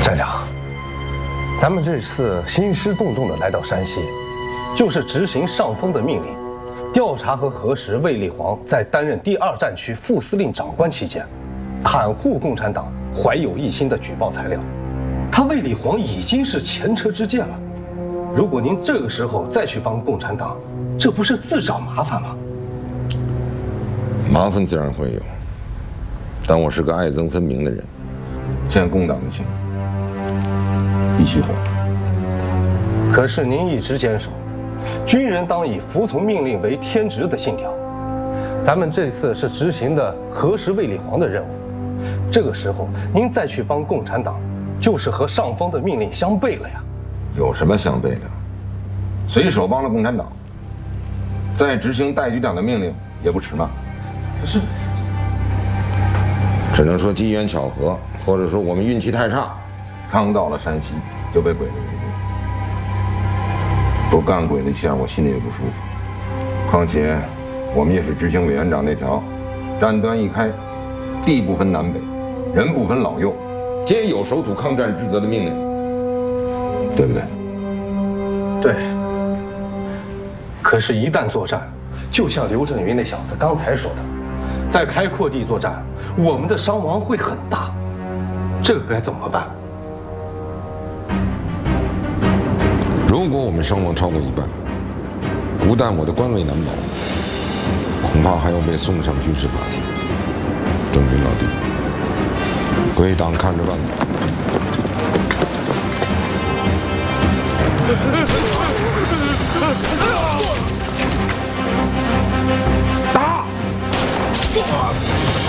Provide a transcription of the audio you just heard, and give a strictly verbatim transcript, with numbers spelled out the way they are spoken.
站长，咱们这次兴师动众的来到山西，就是执行上峰的命令，调查和核实卫立煌在担任第二战区副司令长官期间，袒护共产党、怀有异心的举报材料。他卫立煌已经是前车之鉴了，如果您这个时候再去帮共产党，这不是自找麻烦吗？ 麻烦自然会有，但我是个爱憎分明的人，欠共党的情，必须还。 可是您一直坚守“军人当以服从命令为天职”的信条，咱们这次是执行的核实卫立煌的任务，这个时候您再去帮共产党，就是和上峰的命令相悖了呀。 有什么相悖的？随手帮了共产党，再执行代局长的命令也不迟嘛。 可是， 只能说机缘巧合，或者说我们运气太差，刚到了山西就被鬼子围住。不干鬼的气儿，我心里也不舒服。况且，我们也是执行委员长那条战端一开，地不分南北，人不分老幼，皆有守土抗战之责的命令，对不对？ 对。可是，一旦作战，就像刘振云那小子刚才说的，在开阔地作战，我们的伤亡会很大，这个该怎么办？ 如果我们伤亡超过一半，不但我的官位难保，恐怕还要被送上军事法庭。郑军老弟，归党看着办吧。 打！